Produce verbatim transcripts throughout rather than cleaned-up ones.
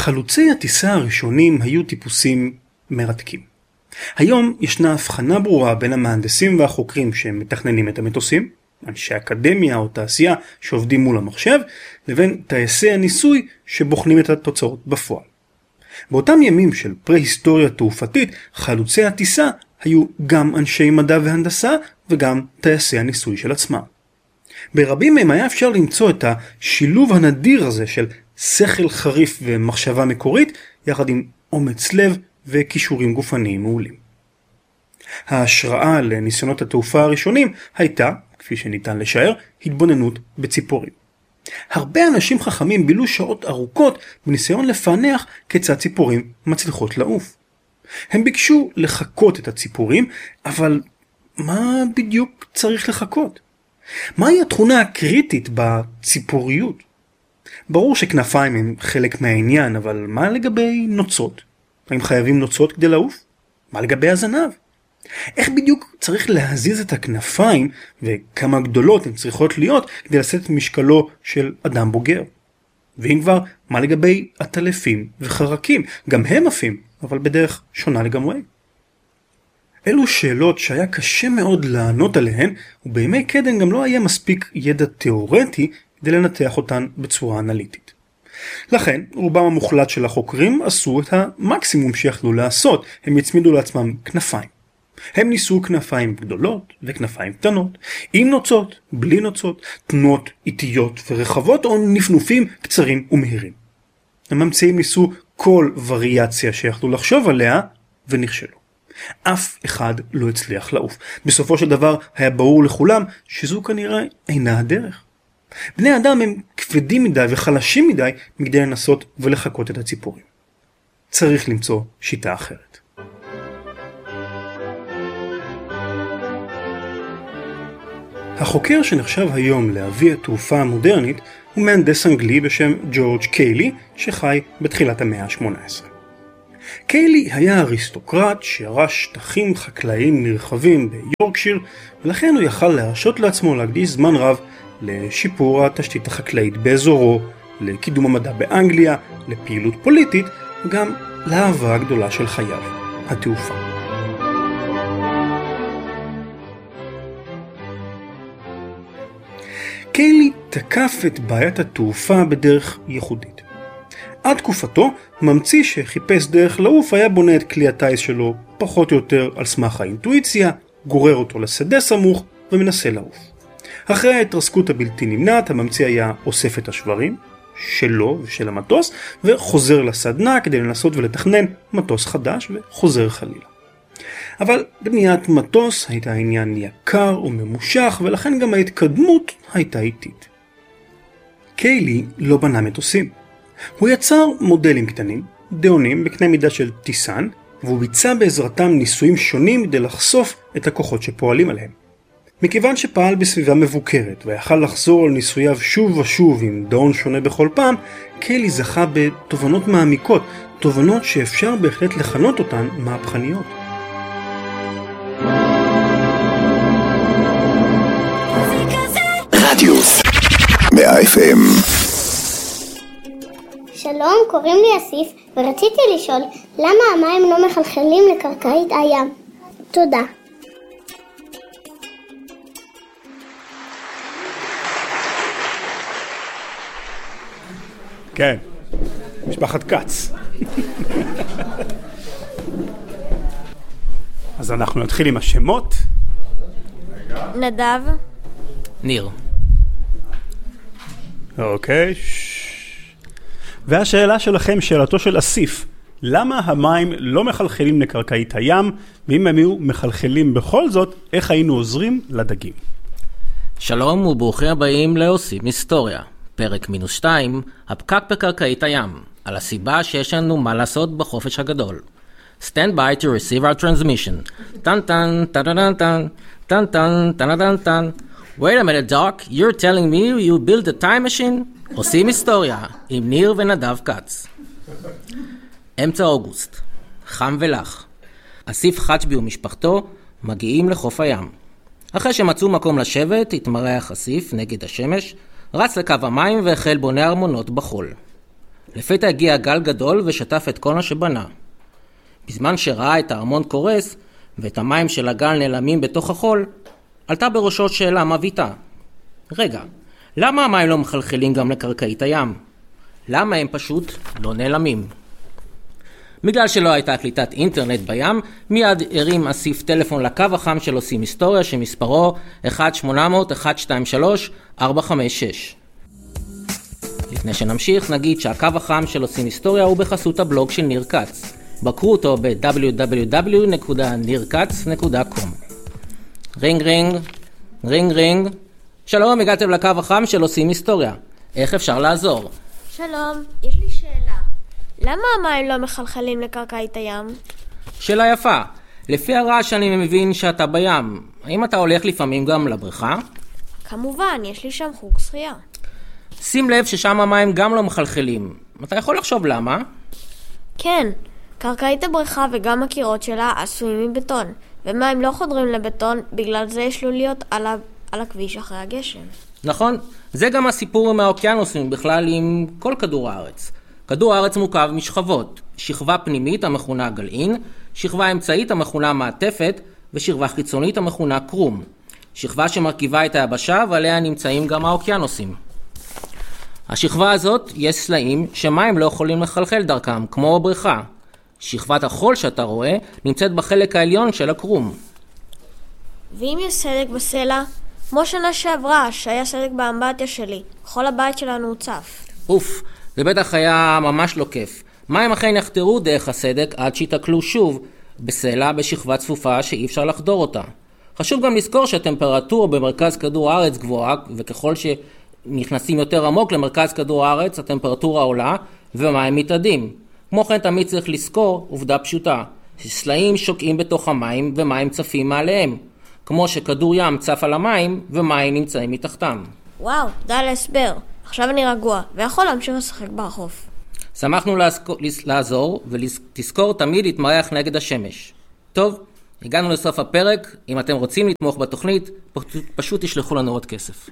חלוצי הטיסה הראשונים היו טיפוסים מרתקים. היום ישנה הבחנה ברורה בין המהנדסים והחוקרים שמתכננים את המטוסים, אנשי אקדמיה או תעשייה שעובדים מול המחשב, לבין טייסי הניסוי שבוחנים את התוצאות בפועל. באותם ימים של פרה-היסטוריה תעופתית, חלוצי הטיסה היו גם אנשי מדע והנדסה וגם טייסי הניסוי של עצמם. ברבים מהם היה אפשר למצוא את השילוב הנדיר הזה של שכל חריף ומחשבה מקורית, יחד עם אומץ לב וכישורים גופניים מעולים. ההשראה לניסיונות התעופה הראשונים הייתה, כפי שניתן לשער, התבוננות בציפורים. הרבה אנשים חכמים בילו שעות ארוכות בניסיון לפענח כיצד ציפורים מצליחות לעוף. הם ביקשו לחקות את הציפורים, אבל מה בדיוק צריך לחקות? מהי התכונה הקריטית בציפוריות? ברור שכנפיים הם חלק מהעניין, אבל מה לגבי נוצות? האם חייבים נוצות כדי לעוף? מה לגבי הזנב? איך בדיוק צריך להזיז את הכנפיים וכמה גדולות הן צריכות להיות כדי לשאת את משקלו של אדם בוגר? ואם כבר, מה לגבי עטלפים וחרקים? גם הם עפים, אבל בדרך שונה לגמרי. אלו שאלות שהיה קשה מאוד לענות עליהן, ובימי קדם גם לא היה מספיק ידע תיאורטי כדי לנתח אותן בצורה אנליטית. לכן, רובם המוחלט של החוקרים עשו את המקסימום שיכלו לעשות, הם הצמידו לעצמם כנפיים. הם ניסו כנפיים גדולות וכנפיים קטנות, עם נוצות, בלי נוצות, תנועות איטיות ורחבות או נפנופים קצרים ומהירים. הממציאים ניסו כל וריאציה שיכלו לחשוב עליה ונכשלו. אף אחד לא הצליח לעוף. בסופו של דבר היה ברור לכולם שזו כנראה אינה הדרך. בני אדם הם כבדים מדי וחלשים מדי מכדי לנסות ולחקות את הציפורים. צריך למצוא שיטה אחרת. החוקר שנחשב היום לאבי התעופה המודרנית הוא מהנדס אנגלי בשם ג'ורג' קיילי, שחי בתחילת המאה ה-שמונה עשרה. קיילי היה אריסטוקרט שירש שטחים חקלאיים נרחבים ביורקשיר, ולכן הוא יכל להרשות לעצמו להקדיש זמן רב לשיפור התשתית החקלאית באזורו, לקידום המדע באנגליה, לפעילות פוליטית, וגם לאהבה הגדולה של חייו, התעופה. קיילי תקף את בעיית התעופה בדרך ייחודית. עד תקופתו, ממציא שחיפש דרך לעוף היה בונה את כלי הטייס שלו פחות או יותר על סמך האינטואיציה, גורר אותו לשדה סמוך ומנסה לעוף. אחרי ההתרסקות הבלתי נמנעת, הממציא היה אוסף את השברים שלו ושל המטוס וחוזר לסדנה כדי לנסות ולתכנן מטוס חדש וחוזר חלילה. אבל בניית מטוס הייתה עניין יקר וממושך, ולכן גם ההתקדמות הייתה איטית. קיילי לא בנה מטוסים. הוא יצר מודלים קטנים, דאונים בקנה מידה של טיסן, והוא ביצע בעזרתם ניסויים שונים כדי לחשוף את הכוחות שפועלים עליהם. מכיוון שפעל בסביבה מבוקרת ויכל לחזור על ניסוייו שוב ושוב עם דאון שונה בכל פעם, קיילי זכה בתובנות מעמיקות, תובנות שאפשר בהחלט לכנות אותן מהפכניות. רדיוס מאה אף אם. שלום, קוראים לי אסיף, ורציתי לשאול למה המים לא מחלחלים לקרקעית הים. תודה. כן, משפחת קץ. אז אנחנו נתחיל עם השמות. נדב. ניר. אוקיי. והשאלה שלכם, שאלתו של אסיף, למה המים לא מחלחלים לקרקעית הים, ואם הם היו מחלחלים בכל זאת, איך היינו עוזרים לדגים? שלום וברוכים הבאים לעושים היסטוריה. פרק מינוס שתיים, הפקק בקרקעית הים, על הסיבה שיש לנו מה לעשות בחופש הגדול. Stand by to receive our transmission. טן טן, טן טן טן, טן טן, טן טן טן. Wait a minute, Doc, you're telling me you built a time machine? עושים היסטוריה, עם ניר ונדב קץ. אמצע אוגוסט, חם ולח. אסיף חצ'בי ומשפחתו מגיעים לחוף הים. אחרי שמצאו מקום לשבת, התמרח אסיף נגד השמש, רץ לקו המים והחל בונה ארמונות בחול. לפתע הגיע גל גדול ושטף את כל מה שבנה. בזמן שראה את הארמון קורס ואת המים של הגל נעלמים בתוך החול, עלתה בראשו שאלה מביתה. רגע, למה המים לא מחלחלים גם לקרקעית הים? למה הם פשוט לא נעלמים? בגלל שלא הייתה קליטת אינטרנט בים, מיד הרים אסיף טלפון לקו החם של עושים היסטוריה שמספרו אחת שמונה אפס אפס אחת שתיים שלוש ארבע חמש שש. לפני שנמשיך נגיד שהקו החם של עושים היסטוריה הוא בחסות הבלוג של ניר קץ. בקרו אותו ב-דאבליו דאבליו דאבליו נקודה ניר קץ נקודה קום. רינג רינג, רינג רינג. שלום, הגעתם לקו החם של עושים היסטוריה. איך אפשר לעזור? שלום, יש לי שאלה. למה המים לא מחלחלים לקרקעית הים? שאלה יפה. לפי הרעש אני מבין שאתה בים. האם אתה הולך לפעמים גם לבריכה? כמובן, יש לי שם חוג שחייה. שים לב ששם המים גם לא מחלחלים. אתה יכול לחשוב למה? כן, קרקעית הבריכה וגם הקירות שלה עשויים מבטון, ומים לא חודרים לבטון, בגלל זה יש לו להיות על, ה... על הכביש אחרי הגשם. נכון, זה גם הסיפור עם האוקיינוסים בכלל עם כל כדור הארץ. כדור הארץ מורכב משכבות, שכבה פנימית המכונה גלעין, שכבה אמצעית המכונה מעטפת, ושכבה חיצונית המכונה קרום. שכבה שמרכיבה את היבשה ועליה נמצאים גם האוקיינוסים. השכבה הזאת יש סלעים שמים לא יכולים לחלחל דרכם, כמו בריכה. שכבת החול שאתה רואה נמצאת בחלק העליון של הקרום. ואם יש סדק בסלע, כמו שנה שעברה שהיה סדק באמבטיה שלי, כל הבית שלנו הוצף. אוף, זה בטח היה ממש לא כיף. מים אכן יחתרו דרך הסדק עד שיתקלו שוב בסלע בשכבה צפופה שאי אפשר לחדור אותה. חשוב גם לזכור שהטמפרטורה במרכז כדור הארץ גבוהה, וככל שנכנסים יותר עמוק למרכז כדור הארץ הטמפרטורה עולה ומים מתאדים. כמו כן תמיד צריך לזכור עובדה פשוטה, שסלעים שוקעים בתוך המים ומים צפים מעליהם, כמו שכדור ים צף על המים ומים נמצאים מתחתם. וואו, תודה להסבר. עכשיו אני רגוע ויכול להמשיך לשחק ברחוב. שמחנו לעזור ותזכור תמיד להתמרח נגד השמש. טוב, הגענו לסוף הפרק. אם אתם רוצים לתמוך בתוכנית, פשוט תשלחו לנו עוד כסף.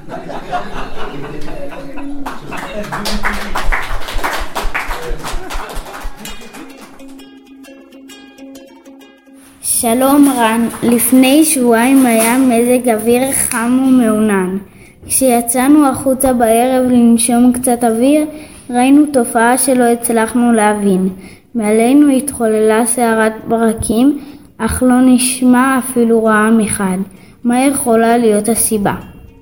שלום רן, לפני שבועיים היה מזג אוויר חם ומעונן. כשיצאנו החוצה בערב לנשום קצת אוויר, ראינו תופעה שלא הצלחנו להבין. מעלינו התחוללה סערת ברקים, אך לא נשמע אפילו רעם אחד. מה יכולה להיות הסיבה?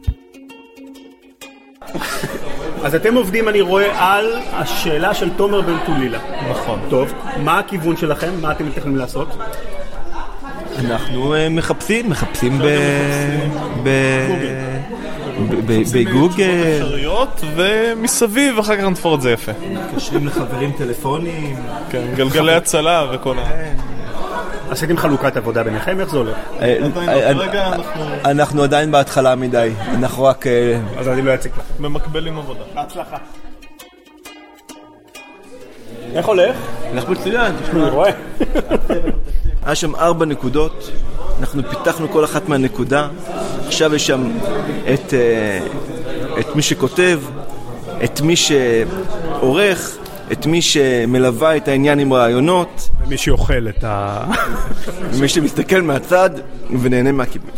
אז אתם עובדים, אני רואה, על השאלה של תומר בן טולילה. נכון. טוב, מה הכיוון שלכם? מה אתם מתכננים לעשות? אנחנו מחפשים, מחפשים בגוגל. אפשריות ומסביב, אחר כך נתפור את זה יפה. מתקשרים לחברים טלפונים. כן, גלגלי הצלה וכל ה... עשיתם חלוקת עבודה ביניכם? איך זה הולך? אנחנו עדיין בהתחלה מדי. אנחנו רק... אז אני לא אציג לך. במקבלים עבודה. בהצלחה. איך הולך? הולך מצוין. אני רואה. היה שם ארבע נקודות, אנחנו פיתחנו כל אחת מהנקודה. עכשיו יש שם את, את מי שכותב, את מי שעורך, את מי שמלווה את העניין עם רעיונות, ומי שאוכל את ה... ומי שמסתכל מהצד ונהנה מהכיבוד.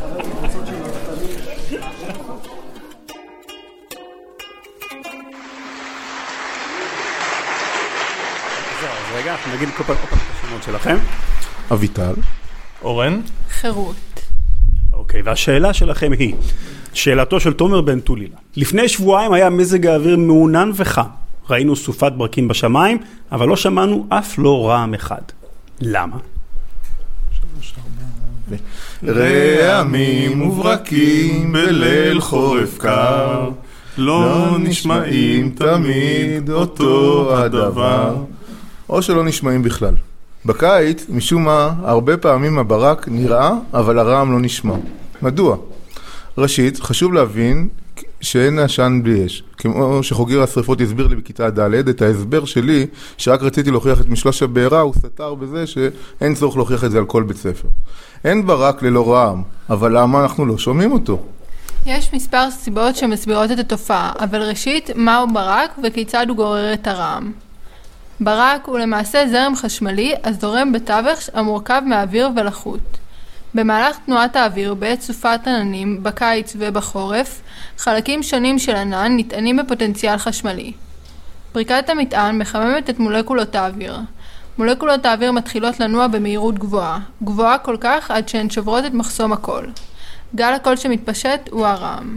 אז רגע, אנחנו נגיד כל פעם את השמות שלכם. אביטל. אורן. חירות. אוקיי, והשאלה שלכם היא, שאלתו של תומר בן טולילה. לפני שבועיים היה מזג האוויר מעונן וחם. ראינו סופת ברקים בשמיים, אבל לא שמענו אף לא רעם אחד. למה? רעמים וברקים בליל חורף קר, לא נשמעים תמיד אותו הדבר, או שלא נשמעים בכלל. בקיץ, משום מה, הרבה פעמים הברק נראה, אבל הרעם לא נשמע. מדוע? ראשית, חשוב להבין שאין עשן בלי אש. כמו שחוגר השריפות הסביר לי בכיתה ד', את ההסבר שלי, שרק רציתי להוכיח את משלוש הבעירה, הוא סתר בזה שאין צורך להוכיח את זה על כל בית ספר. אין ברק ללא רעם, אבל למה אנחנו לא שומעים אותו? יש מספר סיבות שמסבירות את התופעה, אבל ראשית, מהו ברק וכיצד הוא גורר את הרעם. ברק הוא למעשה זרם חשמלי הזורם בתווך המורכב מהאוויר ולחות. במהלך תנועת האוויר בעת סופת עננים בקיץ ובחורף, חלקים שונים של ענן נטענים בפוטנציאל חשמלי. פריקת המטען מחממת את מולקולות האוויר. מולקולות האוויר מתחילות לנוע במהירות גבוהה, גבוהה כל כך עד שהן שוברות את מחסום הקול. גל הקול שמתפשט הוא הרעם.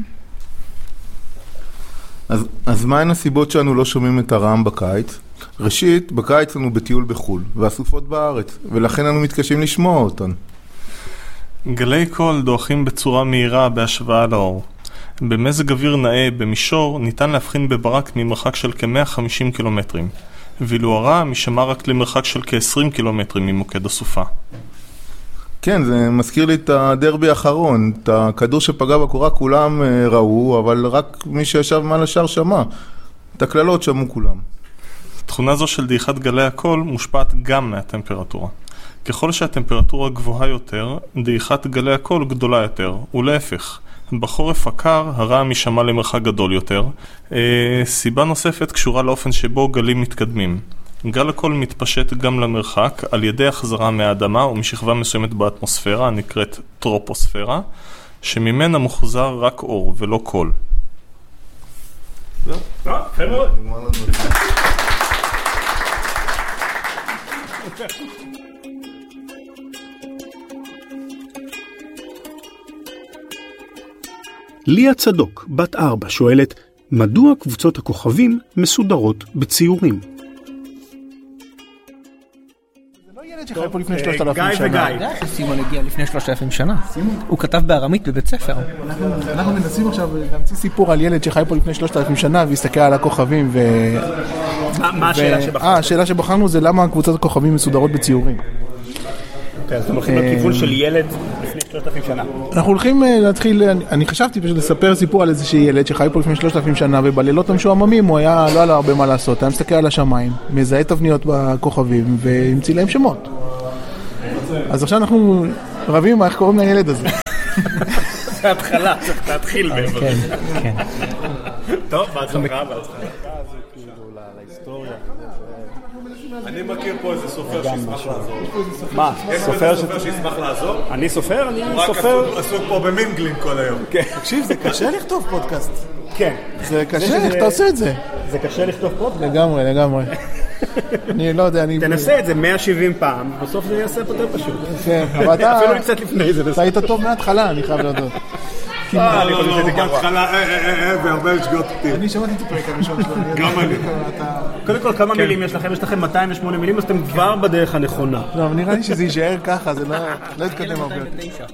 אז, אז מה הן הסיבות שאנו לא שומעים את הרעם בקיץ? ראשית, בקיץ אנו בטיול בחול, והסופות בארץ, ולכן אנו מתקשים לשמוע אותן. גלי קול דועכים בצורה מהירה בהשוואה לאור. במזג אוויר נאה במישור ניתן להבחין בברק ממרחק של כ-מאה וחמישים קילומטרים, ואילו הרעם יישמע רק למרחק של כ-עשרים קילומטרים ממוקד הסופה. כן, זה מזכיר לי את הדרבי האחרון, את הכדור שפגע בקורה כולם ראו, אבל רק מי שישב מעל השאר שמע. את הכללות שמעו כולם. תכונה זו של דעיכת גלי הקול מושפעת גם מהטמפרטורה. ככל שהטמפרטורה גבוהה יותר, דעיכת גלי הקול גדולה יותר, ולהפך. בחורף הקר הרעם יישמע למרחק גדול יותר. אה, סיבה נוספת קשורה לאופן שבו גלים מתקדמים. גל הקול מתפשט גם למרחק על ידי החזרה מהאדמה ומשכבה מסוימת באטמוספירה הנקראת טרופוספירה, שממנה מוחזר רק אור ולא קול. לא, לא, יפה מאוד. ליה צדוק, בת ארבע, שואלת, מדוע קבוצות הכוכבים מסודרות בציורים? שחי פה לפני שלושת אלפים גיא שנה. וגיא. סימון הגיע לפני שלושת אלפים שנה. הוא כתב בארמית בבית ספר. אנחנו מנסים עכשיו להמציא סיפור על ילד שחי פה לפני שלושת אלפים שנה והסתכל על הכוכבים ו... מה השאלה שבחרנו? אה, השאלה שבחרנו זה למה קבוצות הכוכבים מסודרות בציורים. אז אתם הולכים לכיוון של ילד לפני שלושת אלפים שנה. אנחנו הולכים להתחיל, אני חשבתי פשוט לספר סיפור על איזה ילד שחי פה לפני שלושת אלפים שנה, ובלילות המשועממים הוא היה, לא היה לו הרבה מה לעשות, היה מסתכל על השמיים, מזהה תבניות בכוכבים והמציא להם שמות. אז עכשיו אנחנו רבים מה איך קוראים לילד הזה. זה התחלה, צריך להתחיל. כן, כן. טוב, בהצלחה, בהצלחה. אני מכיר פה איזה סופר שישמח לעזור. מה? סופר שישמח לעזור? אני סופר? אני סופר. הוא רק עסוק פה במינגלים כל היום. תקשיב, זה קשה לכתוב פודקאסט. כן. זה קשה, איך אתה עושה את זה? זה קשה לכתוב פודקאסט? לגמרי, לגמרי. אני לא יודע, אני... תנסה את זה מאה ושבעים פעם, בסוף זה יעשה יותר פשוט. כן, אבל אתה... אפילו קצת לפני זה. אתה היית טוב מההתחלה, אני חייב להודות. אה, לא, לא, גם התחלה, אה, אה, אה, והרבה שגיאות אותי. אני שמעתי את הפרק הראשון שלו. גם אני. קודם כל, כמה מילים יש לכם? יש לכם מאתיים ושמונה מילים, אז אתם כבר בדרך הנכונה. לא, אבל נראה לי שזה יישאר ככה, זה לא יתקדם הרבה יותר.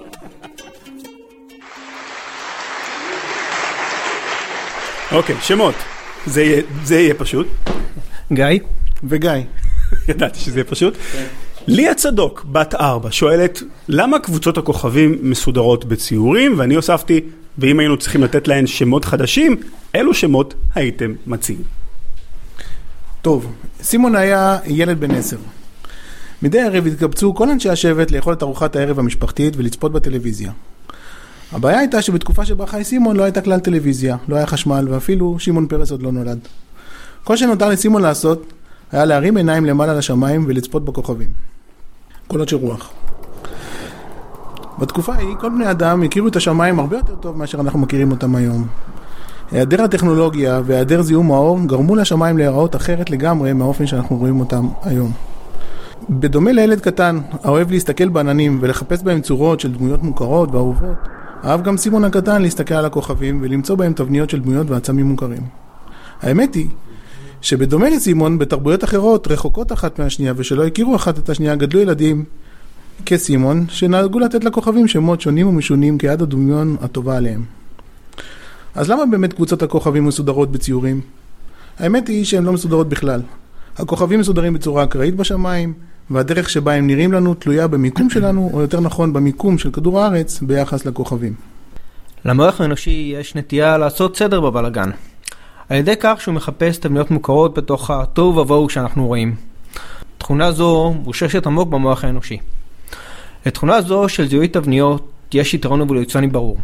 אוקיי, שמות. זה יהיה פשוט. גיא וגיא. ידעתי שזה יהיה פשוט. ליה צדוק, בת ארבע, שואלת, למה קבוצות הכוכבים מסודרות בציורים? ואני הוספתי, ואם היינו צריכים לתת להן שמות חדשים, אילו שמות הייתם מציעים? טוב, סימון היה ילד בן עשר. מדי ערב התקבצו כל אנשי השבט לאכול את ארוחת הערב המשפחתית ולצפות בטלוויזיה. הבעיה הייתה שבתקופה שבה חי סימון לא הייתה כלל טלוויזיה, לא היה חשמל, ואפילו שמעון פרס עוד לא נולד. כל שנותר לסימון לעשות היה להרים עיניים למעלה לשמיים ולצפות בכוכבים. קולות של רוח. בתקופה ההיא כל בני אדם הכירו את השמיים הרבה יותר טוב מאשר אנחנו מכירים אותם היום. היעדר הטכנולוגיה והיעדר זיהום האור גרמו לשמיים להיראות אחרת לגמרי מהאופן שאנחנו רואים אותם היום. בדומה לילד קטן, האוהב להסתכל בעננים ולחפש בהם צורות של דמויות מוכרות ואהובות, אהב גם סימון הקטן להסתכל על הכוכבים ולמצוא בהם תבניות של דמויות ועצמים מוכרים. האמת היא שבדומה לסימון, בתרבויות אחרות רחוקות אחת מהשנייה ושלא הכירו אחת את השנייה, גדלו ילדים כסימון שנהגו לתת לכוכבים שמות שונים ומשונים כיד הדמיון הטובה עליהם. אז למה באמת קבוצות הכוכבים מסודרות בציורים? האמת היא שהן לא מסודרות בכלל. הכוכבים מסודרים בצורה אקראית בשמיים, והדרך שבה הם נראים לנו תלויה במיקום שלנו, או יותר נכון במיקום של כדור הארץ ביחס לכוכבים. למוח האנושי יש נטייה לעשות סדר בבלגן. על ידי כך שהוא מחפש תבניות מוכרות בתוך הטוב ובוהו שאנחנו רואים. תכונה זו מושרשת עמוק במוח האנושי. לתכונה זו של זיהוי תבניות יש יתרון אבולוציוני ברור.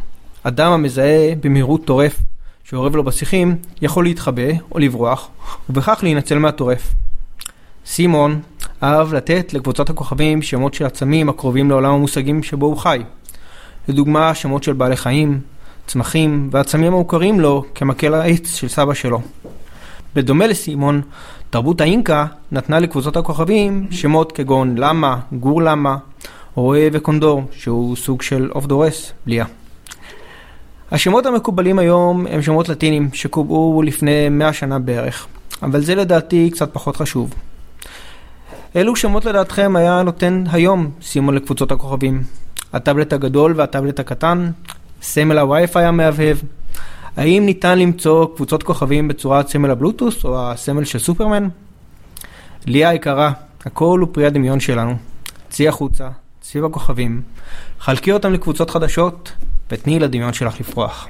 אדם המזהה במהירות טורף שעורב לו בשיחים יכול להתחבא או לברוח, ובכך להינצל מהטורף. סימון אהב לתת לקבוצת הכוכבים שמות של עצמים הקרובים לעולם המושגים שבו הוא חי. לדוגמה, שמות של בעלי חיים, צמחים ועצמים המוכרים לו כמקל העץ של סבא שלו. בדומה לסימון, תרבות האינקה נתנה לקבוצות הכוכבים שמות כגון למה, גור למה, רועה וקונדור, שהוא סוג של עוף דורס, בליעה. השמות המקובלים היום הם שמות לטינים שקובעו לפני מאה שנה בערך, אבל זה לדעתי קצת פחות חשוב. אילו שמות לדעתכם היה נותן היום סימון לקבוצות הכוכבים? הטאבלט הגדול והטאבלט הקטן, סמל הווי-פיי המהבהב. האם ניתן למצוא קבוצות כוכבים בצורת סמל הבלוטוס או הסמל של סופרמן? ליה היקרה, הכל הוא פרי הדמיון שלנו. צאי החוצה, צאי בכוכבים, חלקי אותם לקבוצות חדשות ותני לדמיון שלך לפרוח.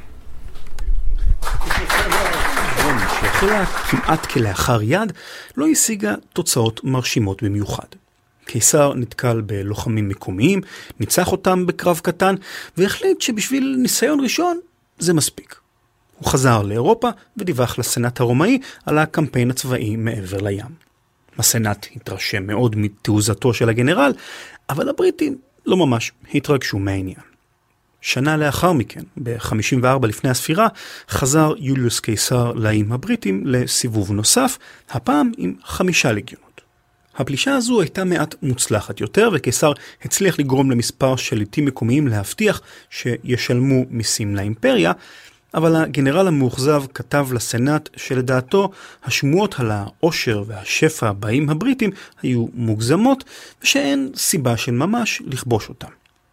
שהחלה כמעט כלאחר יד, לא השיגה תוצאות מרשימות במיוחד. קיסר נתקל בלוחמים מקומיים, ניצח אותם בקרב קטן, והחליט שבשביל ניסיון ראשון זה מספיק. הוא חזר לאירופה ודיווח לסנאט הרומאי על הקמפיין הצבאי מעבר לים. הסנאט התרשם מאוד מתעוזתו של הגנרל, אבל הבריטים לא ממש התרגשו מהעניין. שנה לאחר מכן, ב-חמישים וארבע לפני הספירה, חזר יוליוס קיסר לאיים הבריטים לסיבוב נוסף, הפעם עם חמישה לגיונות. הפלישה הזו הייתה מעט מוצלחת יותר, וקיסר הצליח לגרום למספר שליטים מקומיים להבטיח שישלמו מיסים לאימפריה, אבל הגנרל המאוכזב כתב לסנאט שלדעתו השמועות על העושר והשפע באיים הבריטים היו מוגזמות, ושאין סיבה של ממש לכבוש אותם.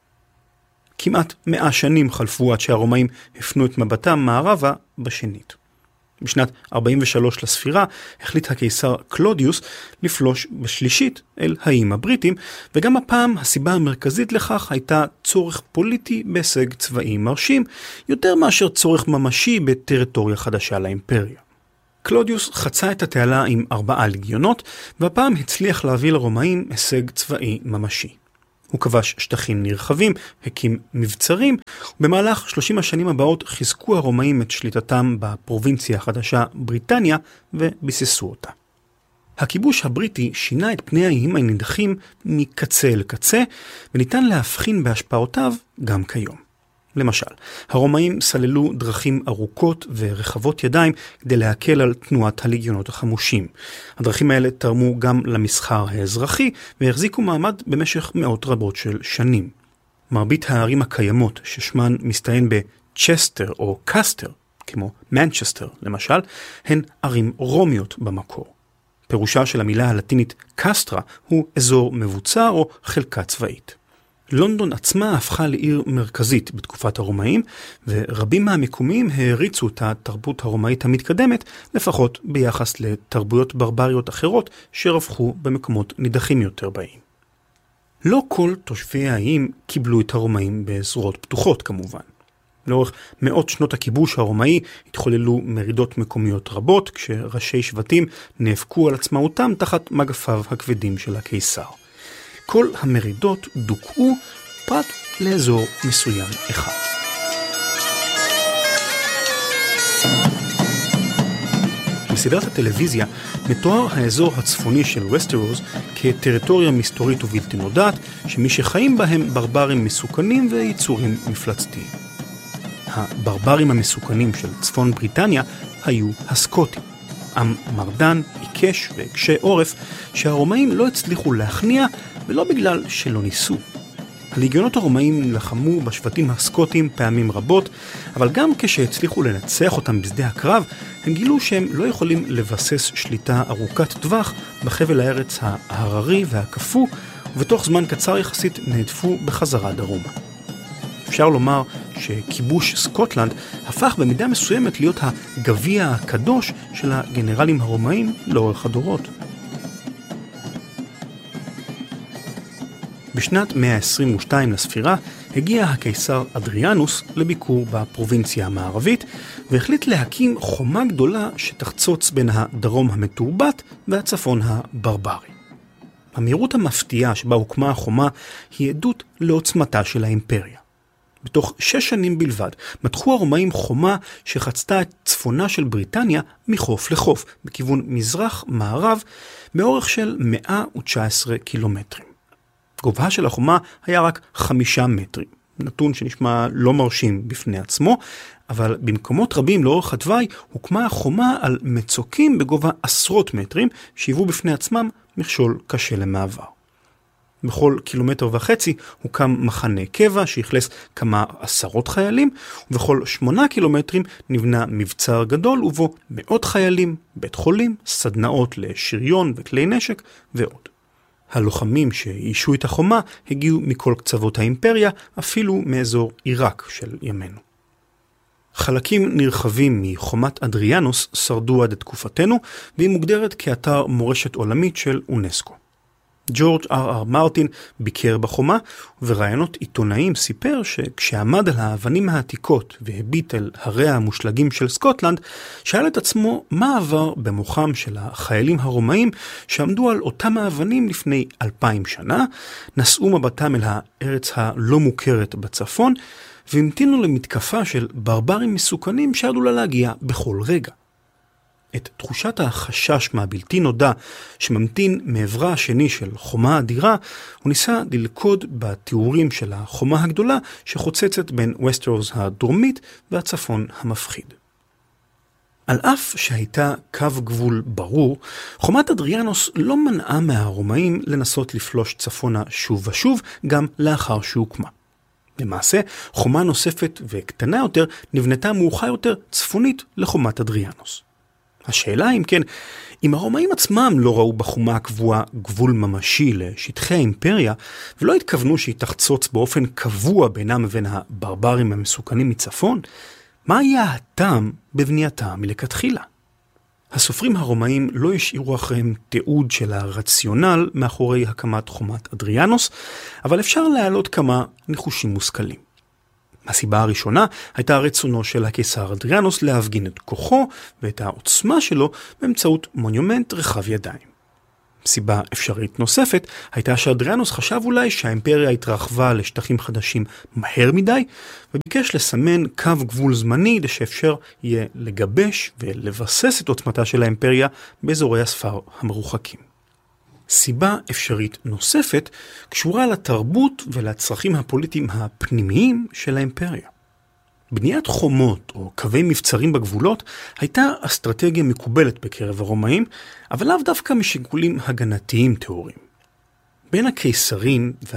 כמעט מאה שנים חלפו עד שהרומאים הפנו את מבטם מערבה בשנית. בשנת ארבעים ושלוש לספירה החליט הקיסר קלודיוס לפלוש בשלישית אל האיים הבריטים, וגם הפעם הסיבה המרכזית לכך הייתה צורך פוליטי בהישג צבאי מרשים, יותר מאשר צורך ממשי בטריטוריה חדשה לאימפריה. קלודיוס חצה את התעלה עם ארבעה לגיונות, והפעם הצליח להביא לרומאים הישג צבאי ממשי. הוא כבש שטחים נרחבים, הקים מבצרים, ובמהלך שלושים השנים הבאות חיזקו הרומאים את שליטתם בפרובינציה החדשה בריטניה וביססו אותה. הכיבוש הבריטי שינה את פני האיים הנידחים מקצה אל קצה, וניתן להבחין בהשפעותיו גם כיום. למשל, הרומאים סללו דרכים ארוכות ורחבות ידיים כדי להקל על תנועת הלגיונות החמושים. הדרכים האלה תרמו גם למסחר האזרחי והחזיקו מעמד במשך מאות רבות של שנים. מרבית הערים הקיימות ששמן מסתיים בצ'סטר או קסטר, כמו מנצ'סטר למשל, הן ערים רומיות במקור. פירושה של המילה הלטינית קסטרה הוא אזור מבוצר או חלקה צבאית. לונדון עצמה הפכה לעיר מרכזית בתקופת הרומאים, ורבים מהמקומיים העריצו את התרבות הרומאית המתקדמת, לפחות ביחס לתרבויות ברבריות אחרות שרווחו במקומות נידחים יותר באיים. לא כל תושבי האיים קיבלו את הרומאים בזרועות פתוחות כמובן. לאורך מאות שנות הכיבוש הרומאי התחוללו מרידות מקומיות רבות, כשראשי שבטים נאבקו על עצמאותם תחת מגפיו הכבדים של הקיסר. כל המרידות דוכאו פרט לאזור מסוים אחד. בסדרת הטלוויזיה מתואר האזור הצפוני של וסטרוס כטריטוריה מסתורית ובלתי נודעת, שמי שחיים בהם ברברים מסוכנים ויצורים מפלצתיים. הברברים המסוכנים של צפון בריטניה היו הסקוטים, עם מרדן, עיקש וקשה עורף שהרומאים לא הצליחו להכניע, ולא בגלל שלא ניסו. הלגיונות הרומאים לחמו בשבטים הסקוטים פעמים רבות, אבל גם כשהצליחו לנצח אותם בשדה הקרב, הם גילו שהם לא יכולים לבסס שליטה ארוכת טווח בחבל הארץ ההררי והקפוא, ובתוך זמן קצר יחסית נהדפו בחזרה דרומה. אפשר לומר שכיבוש סקוטלנד הפך במידה מסוימת להיות הגביע הקדוש של הגנרלים הרומאים לאורך הדורות. בשנת מאה עשרים ושתיים לספירה הגיע הקיסר אדריאנוס לביקור בפרובינציה המערבית, והחליט להקים חומה גדולה שתחצוץ בין הדרום המתורבת והצפון הברברי. המהירות המפתיעה שבה הוקמה החומה היא עדות לעוצמתה של האימפריה. בתוך שש שנים בלבד מתחו הרומאים חומה שחצתה את צפונה של בריטניה מחוף לחוף, בכיוון מזרח-מערב, באורך של מאה ותשע עשרה קילומטרים. גובהה של החומה היה רק חמישה מטרים, נתון שנשמע לא מרשים בפני עצמו, אבל במקומות רבים לאורך התוואי הוקמה החומה על מצוקים בגובה עשרות מטרים, שהיוו בפני עצמם מכשול קשה למעבר. בכל קילומטר וחצי הוקם מחנה קבע שהכלס כמה עשרות חיילים, ובכל שמונה קילומטרים נבנה מבצר גדול ובו מאות חיילים, בית חולים, סדנאות לשריון וכלי נשק ועוד. הלוחמים שאישו את החומה הגיעו מכל קצוות האימפריה, אפילו מאזור עיראק של ימינו. חלקים נרחבים מחומת אדריאנוס שרדו עד תקופתנו, והיא מוגדרת כאתר מורשת עולמית של אונסקו. ג'ורג' אר אר מרטין ביקר בחומה, וברעיונות עיתונאים סיפר שכשעמד על האבנים העתיקות והביט אל הריה המושלגים של סקוטלנד, שאל את עצמו מה עבר במוחם של החיילים הרומאים שעמדו על אותם האבנים לפני אלפיים שנה, נשאו מבטם אל הארץ הלא מוכרת בצפון, והמתינו למתקפה של ברברים מסוכנים שעלולה להגיע בכל רגע. את תחושת החשש מהבלתי נודע שממתין מעברה השני של חומה אדירה, הוא ניסה ללכוד בתיאורים של החומה הגדולה שחוצצת בין וסטרוס הדרומית והצפון המפחיד. על אף שהייתה קו גבול ברור, חומת אדריאנוס לא מנעה מהרומאים לנסות לפלוש צפונה שוב ושוב גם לאחר שהוקמה. למעשה, חומה נוספת וקטנה יותר נבנתה מאוחר יותר צפונית לחומת אדריאנוס. השאלה אם כן, אם הרומאים עצמם לא ראו בחומה הקבועה גבול ממשי לשטחי האימפריה, ולא התכוונו שהיא תחצוץ באופן קבוע בינם ובין הברברים המסוכנים מצפון, מה היה הטעם בבנייתה מלכתחילה? הסופרים הרומאים לא השאירו אחריהם תיעוד של הרציונל מאחורי הקמת חומת אדריאנוס, אבל אפשר להעלות כמה ניחושים מושכלים. הסיבה הראשונה הייתה רצונו של הקיסר אדריאנוס להפגין את כוחו ואת העוצמה שלו באמצעות מונומנט רחב ידיים. סיבה אפשרית נוספת הייתה שאדריאנוס חשב אולי שהאימפריה התרחבה לשטחים חדשים מהר מדי, וביקש לסמן קו גבול זמני שאפשר יהיה לגבש ולבסס את עוצמתה של האימפריה באזורי הספר המרוחקים. סיבה אפשרית נוספת קשורה לתרבות ולצרכים הפוליטיים הפנימיים של האימפריה. בניית חומות או קווי מבצרים בגבולות הייתה אסטרטגיה מקובלת בקרב הרומאים, אבל לאו דווקא משיקולים הגנתיים תיאוריים. בין הקיסרים